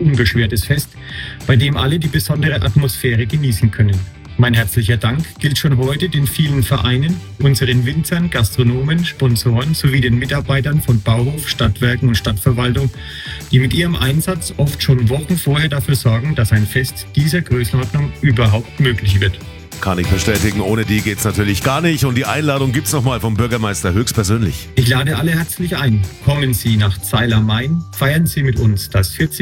unbeschwertes Fest, bei dem alle die besondere Atmosphäre genießen können. Mein herzlicher Dank gilt schon heute den vielen Vereinen, unseren Winzern, Gastronomen, Sponsoren sowie den Mitarbeitern von Bauhof, Stadtwerken und Stadtverwaltung, die mit ihrem Einsatz oft schon Wochen vorher dafür sorgen, dass ein Fest dieser Größenordnung überhaupt möglich wird. Kann ich bestätigen, ohne die geht's natürlich gar nicht. Und die Einladung gibt's nochmal vom Bürgermeister höchstpersönlich. Ich lade alle herzlich ein. Kommen Sie nach Zeil am Main, feiern Sie mit uns das 40.